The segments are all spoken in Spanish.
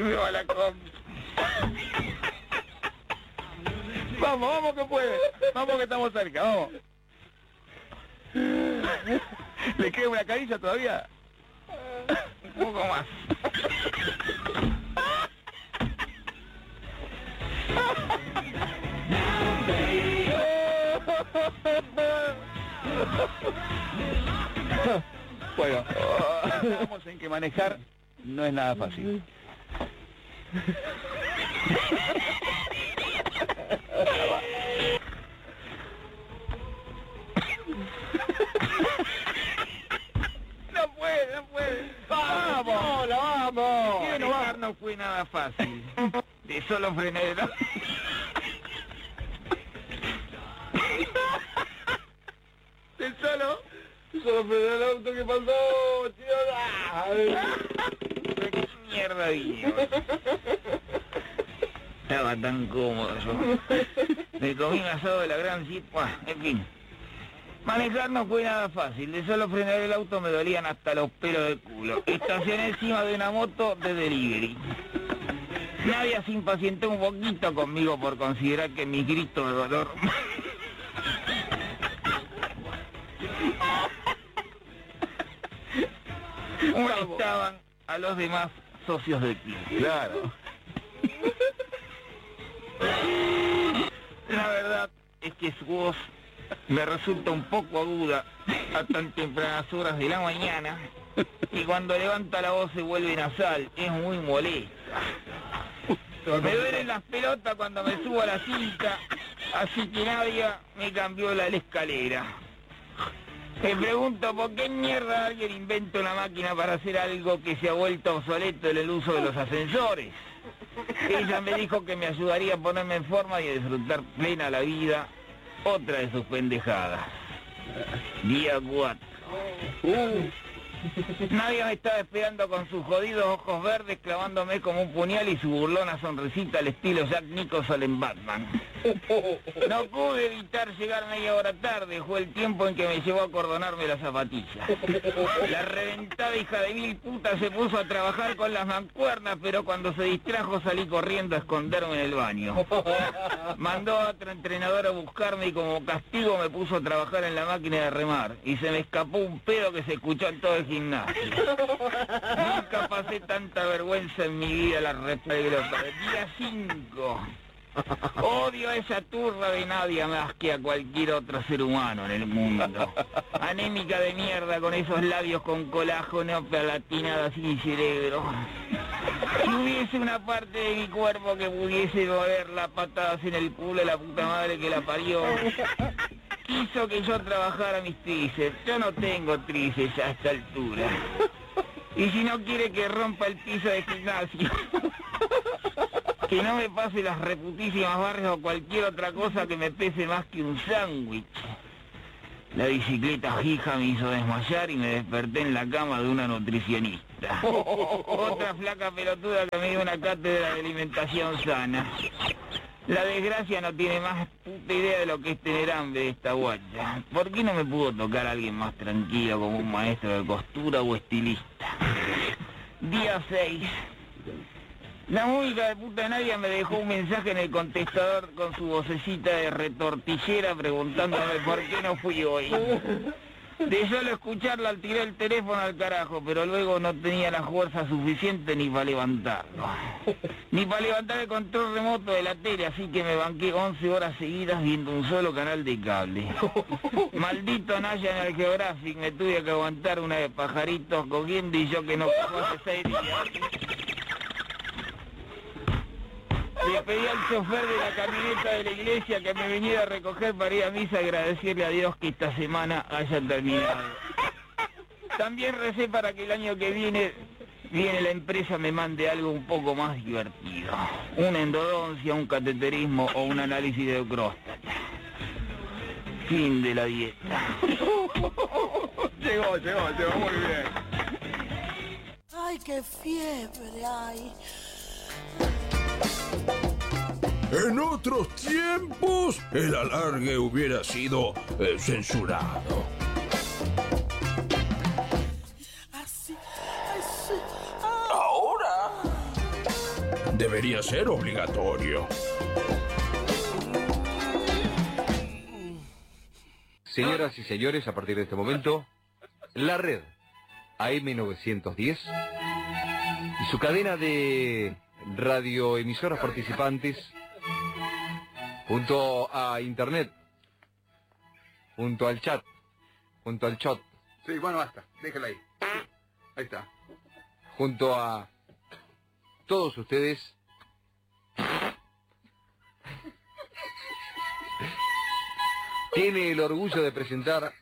me va la combi. Vamos que puede. Vamos que estamos cerca, vamos. ¿Le queda una caricia todavía? Un poco más. Bueno, vamos en que manejar no es nada fácil. No puede. Vamos. Vamos. Manejar no fue nada fácil. De solo frenar el auto. Solo frenar el auto, ¿qué pasó, tío? ¿Qué mierda vino? Estaba tan cómodo yo. Me comí un asado de la gran cipa. En fin. Manejar no fue nada fácil. De solo frenar el auto me dolían hasta los pelos del culo. Estacioné encima de una moto de delivery. Nadie se impacientó un poquito conmigo por considerar que mis gritos de dolor... molestaban a los demás socios del club. Claro. La verdad es que su voz me resulta un poco aguda a tan tempranas horas de la mañana y cuando levanta la voz se vuelve nasal, es muy molesta. Me duelen las pelotas cuando me subo a la cinta, así que nadie me cambió la escalera. Me pregunto por qué mierda alguien inventa una máquina para hacer algo que se ha vuelto obsoleto en el uso de los ascensores. Ella me dijo que me ayudaría a ponerme en forma y a disfrutar plena la vida. Otra de sus pendejadas. Día 4. Nadie me estaba esperando con sus jodidos ojos verdes clavándome como un puñal y su burlona sonrisita al estilo Jack Nicholson en Batman. No pude evitar llegar media hora tarde, fue el tiempo en que me llevó a acordonarme las zapatillas. La reventada hija de mil putas se puso a trabajar con las mancuernas, pero cuando se distrajo salí corriendo a esconderme en el baño. Mandó a otro entrenador a buscarme y como castigo me puso a trabajar en la máquina de remar. Y se me escapó un pedo que se escuchó en todo el gimnasio. Nunca pasé tanta vergüenza en mi vida, la repegrota. Día 5. Odio a esa turra de nadie más que a cualquier otro ser humano en el mundo. Anémica de mierda con esos labios con colágeno, palatinada sin cerebro. Si hubiese una parte de mi cuerpo que pudiese moverla patadas en el culo de la puta madre que la parió, quiso que yo trabajara mis tríceps. Yo no tengo tríceps a esta altura. Y si no quiere que rompa el piso de gimnasio, que no me pase las reputísimas barras o cualquier otra cosa que me pese más que un sándwich. La bicicleta fija me hizo desmayar y me desperté en la cama de una nutricionista. Otra flaca pelotuda que me dio una cátedra de alimentación sana. La desgracia no tiene más puta idea de lo que es tener hambre esta guacha. ¿Por qué no me pudo tocar a alguien más tranquilo como un maestro de costura o estilista? Día 6. La única de puta Nadia me dejó un mensaje en el contestador con su vocecita de retortillera preguntándome por qué no fui hoy. De solo escucharla tiré el teléfono al carajo, pero luego no tenía la fuerza suficiente ni para levantarlo. Ni para levantar el control remoto de la tele, así que me banqué 11 horas seguidas viendo un solo canal de cable. Maldito National Geographic, me tuve que aguantar una de pajaritos cogiendo y yo que no cojo hace 6 días. Le pedí al chofer de la camioneta de la iglesia que me viniera a recoger para ir a misa y agradecerle a Dios que esta semana haya terminado. También recé para que el año que viene la empresa me mande algo un poco más divertido. Una endodoncia, un cateterismo o un análisis de próstata. Fin de la dieta. Llegó, muy bien. Ay, qué fiebre hay. En otros tiempos, el alargue hubiera sido censurado. Así. Ahora, debería ser obligatorio. Señoras y señores, a partir de este momento, la red AM910 y su cadena de radioemisoras participantes, junto a internet, junto al chat, Sí, bueno, basta. Déjala ahí. Ahí está. junto a todos ustedes, tiene el orgullo de presentar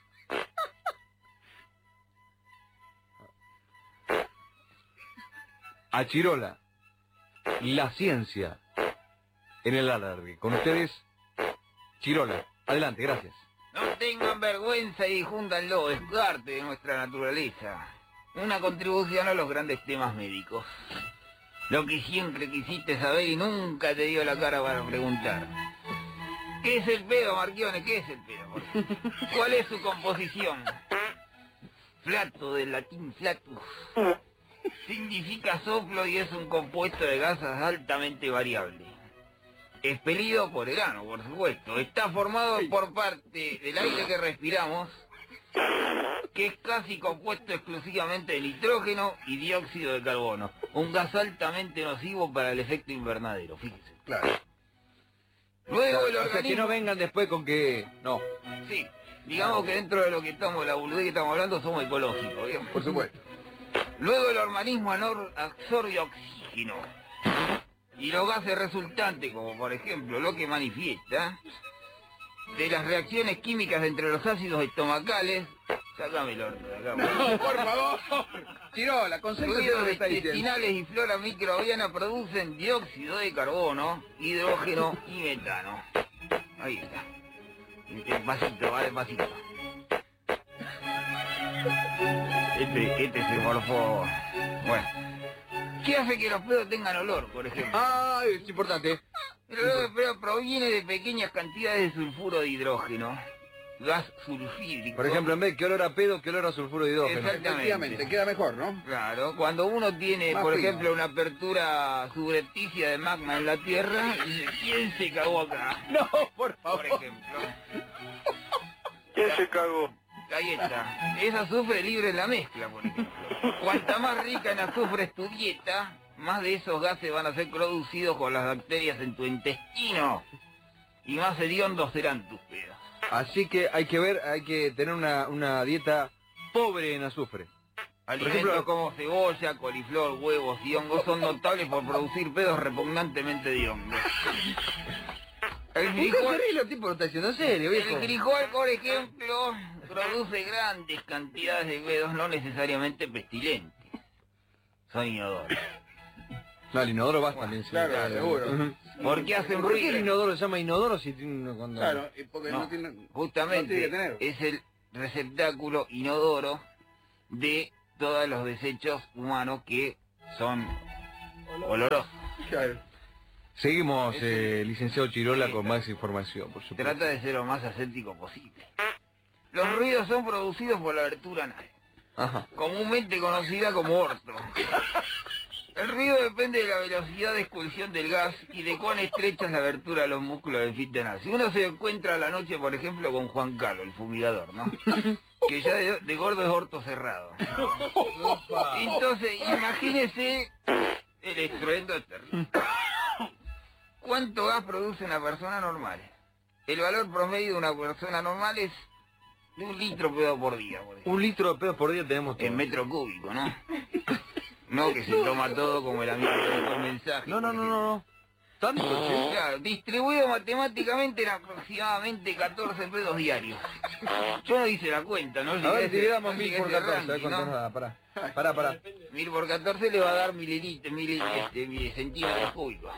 a Chirola, la ciencia en el alargue. Con ustedes, Chirola. Adelante, gracias. No tengan vergüenza y difúndanlo, es parte de nuestra naturaleza. Una contribución a los grandes temas médicos. Lo que siempre quisiste saber y nunca te dio la cara para preguntar. ¿Qué es el pedo, Marchione? ¿Qué es el pedo? ¿Cuál es su composición? Flato, del latín flatus. Significa soplo y es un compuesto de gases altamente variable. Expelido por el ano, por supuesto. Está formado por parte del aire que respiramos, que es casi compuesto exclusivamente de nitrógeno y dióxido de carbono. Un gas altamente nocivo para el efecto invernadero, fíjese. Claro. Luego el O sea, que organismo... no vengan después con que... No. Sí, digamos que dentro de lo que estamos, la boludez que estamos hablando, somos ecológicos, ¿bien? Por supuesto. Luego el organismo absorbe oxígeno. Y los gases resultantes, como por ejemplo lo que manifiesta, de las reacciones químicas entre los ácidos estomacales... Sácamelo de acá. No, por favor. Chirola, concéntrate en lo Fluidos que está diciendo. intestinales y flora microbiana producen dióxido de carbono, hidrógeno y metano. Ahí está. Despacito, va despacito. Este se morfó. Bueno. ¿Qué hace que los pedos tengan olor, por ejemplo? Ah, es importante. El olor de pedo proviene de pequeñas cantidades de sulfuro de hidrógeno, gas sulfídrico. Por ejemplo, en vez de que olor a pedo, que olor a sulfuro de hidrógeno. Efectivamente, queda mejor, ¿no? Claro, cuando uno tiene, Más por fino. ejemplo, una apertura subrepticia de magma en la Tierra, dice, ¿quién se cagó acá? No, por Por favor. ejemplo. ¿Quién se cagó? Ahí está. Es azufre libre en la mezcla, por ejemplo. Cuanta más rica en azufre es tu dieta, más de esos gases van a ser producidos por las bacterias en tu intestino. Y más hediondos serán tus pedos. Así que hay que tener una dieta pobre en azufre. Alimentos ejemplo, como cebolla, coliflor, huevos y hongos son notables por producir pedos repugnantemente hediondos. El ¿Por qué frijol, los tipos lo está diciendo en serio, viejo? el frijol, por ejemplo, produce grandes cantidades de pedos no necesariamente pestilentes. Son inodoros. No, el inodoro basta también. Sí. Claro, seguro. Ujú. Porque hacen ¿Por qué el ruido. inodoro se llama inodoro si tiene uno cuando... Claro, y porque No, no tiene... justamente no tiene que tener. es el receptáculo inodoro de todos los desechos humanos que son olorosos. Claro. Seguimos, Ese- licenciado Chirola, Sí, con claro. más información, por supuesto. Trata de ser lo más aséptico posible. Los ruidos son producidos por la abertura anal, Ajá. comúnmente conocida como orto. El ruido depende de la velocidad de expulsión del gas y de cuán estrecha es la abertura de los músculos del esfínter anal. Si uno se encuentra a la noche, por ejemplo, con Juan Carlos, el fumigador, ¿no? Que ya de gordo es orto cerrado. Entonces, imagínese el estruendo externo. ¿Cuánto gas produce una persona normal? El valor promedio de una persona normal es de 1 litro pedo por día, por ejemplo. 1 litro de pedo por día tenemos todos. En metro cúbico, ¿no? No que se toma todo como el amigo que dejó el mensaje. No. ¿Tanto, che? Claro, distribuido matemáticamente en aproximadamente 14 pedos diarios. Yo no hice la cuenta, ¿no? A ver, dividamos no 1000 llegué por a ese 14, a ver ranking, cuánto ¿no? nos da, pará. 1000 por 14 le va a dar centímetros cúbicos.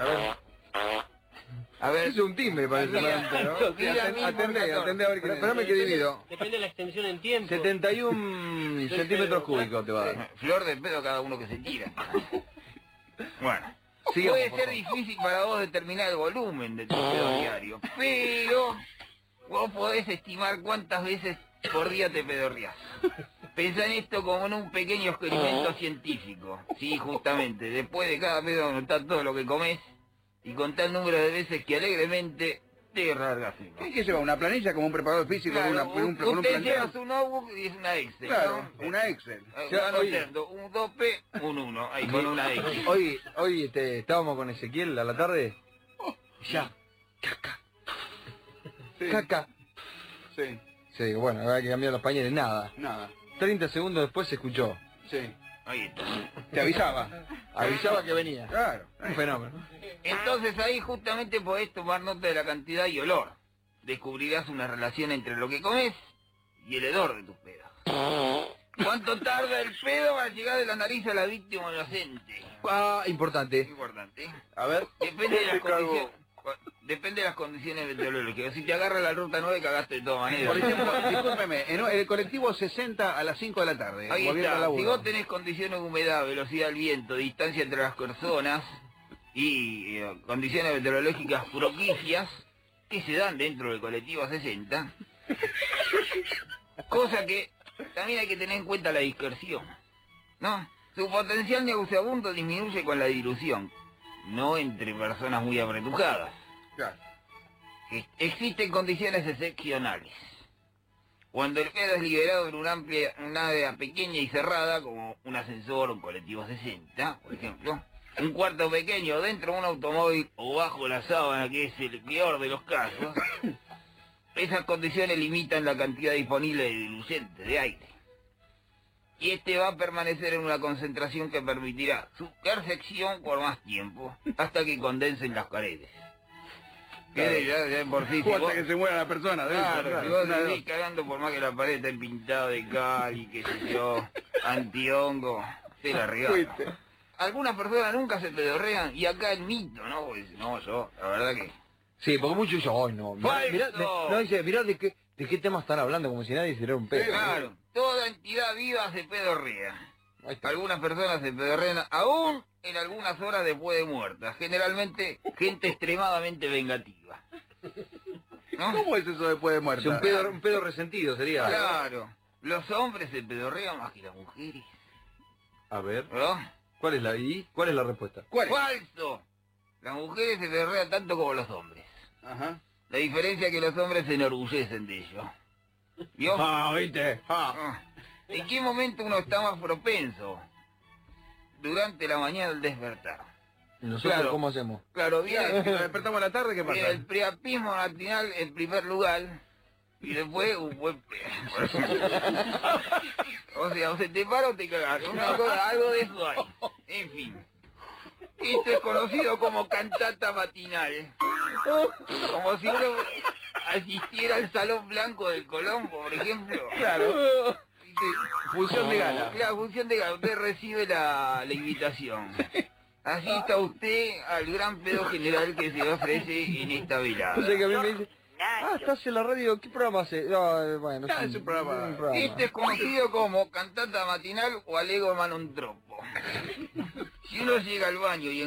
A ver, Es un timbre para Mira, ¿no? mira, Atendé a ver qué... Espérame que divido. Depende de la extensión en tiempo. 71 centímetros cúbicos te va a dar. flor de pedo cada uno que se tira. Bueno. Sigamos, Puede por ser favor. difícil para vos determinar el volumen de tu pedo diario, pero vos podés estimar cuántas veces por día te pedorreás. Pensá en esto como en un pequeño experimento científico. Sí, justamente. Después de cada pedo anotar todo lo que comes y contar el número de veces que alegremente te largas. ¿Qué lleva? ¿Una planilla como un preparador físico? Claro, con un usted planteo? lleva su notebook y es una Excel. Claro, ¿no? una Excel. Va anotando un 2P, un 1, ahí con una X. Hoy estábamos con Ezequiel a la tarde. Ya. Caca. Sí. Caca. Sí, Sí, bueno, había que cambiar los pañales, nada. nada. 30 segundos después se escuchó. Sí. Ahí está. Te avisaba. Avisaba que venía. Claro. Un fenómeno. Entonces ahí justamente podés tomar nota de la cantidad y olor. Descubrirás una relación entre lo que comes y el hedor de tus pedos. ¿Cuánto tarda el pedo para llegar de la nariz a la víctima inocente? Ah, importante. Importante. A ver. Depende de las condiciones meteorológicas. Si te agarra la ruta 9, cagaste de todas maneras. Por ejemplo, discúlpeme, en el colectivo 60 a las 5 de la tarde. Ahí volviendo al está. laburo. Si vos tenés condiciones de humedad, velocidad del viento, distancia entre las personas y condiciones meteorológicas propicias que se dan dentro del colectivo 60, cosa que también hay que tener en cuenta la dispersión, ¿no? Su potencial nauseabundo disminuye con la dilución, no entre personas muy apretujadas. Claro. Existen condiciones excepcionales. Cuando el pedo es liberado en una área pequeña y cerrada, como un ascensor o un colectivo 60, por ejemplo, un cuarto pequeño dentro de un automóvil o bajo la sábana, que es el peor de los casos, esas condiciones limitan la cantidad disponible de diluente, de aire. Y este va a permanecer en una concentración que permitirá su percepción por más tiempo, hasta que condensen las paredes. Que ya por sí, si Hasta vos- que se muera la persona. Claro, si vos seguís cagando por más que la pared esté pintada de cal y qué sé yo, antihongo, se la regala. Fuiste. Algunas personas nunca se pedorrean y acá el mito, ¿no? Pues, no, yo, la verdad que... Sí, porque muchos dicen, ay no. ¡Falso! No, dice, mirá de qué tema están hablando, como si nadie hiciera un pedo. Claro, toda entidad viva se pedorrea. Ahí está. Algunas personas se pedorrean aún en algunas horas después de muertas. Generalmente, gente extremadamente vengativa. ¿No? ¿Cómo es eso después de muerta? Es un pedo resentido sería. Claro, los hombres se pedorrean más que las mujeres. A ver, ¿No? ¿cuál es la respuesta? ¿Cuál es? ¡Falso! Las mujeres se pedorrean tanto como los hombres. Ajá. La diferencia es que los hombres se enorgullecen de ello. ¿Vio? ¿viste? Ah. ¿En qué momento uno está más propenso? Durante la mañana al despertar. ¿Y nosotros Claro. cómo hacemos? Claro, Si viene, nos despertamos a la tarde, ¿qué pasa? viene el priapismo matinal en primer lugar y después un buen pedo. O sea, o se te para o te cagas. Una cosa, algo de eso hay. En fin. Esto es conocido como cantata matinal. Como si uno asistiera al Salón Blanco del Colón, por ejemplo. Claro. Función de gala. Claro, función de gala. Usted recibe la invitación. Asista usted al gran pedo general que se ofrece en esta velada. O sea que a mí me dice, estás en la radio, ¿qué programa hace? No, bueno, Ah, es un programa. Este es conocido como cantata matinal o alego manontropo. Si uno llega al baño y